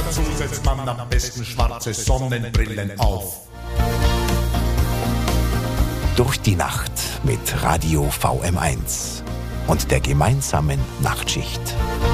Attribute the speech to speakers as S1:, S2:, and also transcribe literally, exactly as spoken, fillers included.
S1: dazu setzt man am besten schwarze Sonnenbrillen auf.
S2: Durch die Nacht mit Radio V M eins und der gemeinsamen Nachtschicht.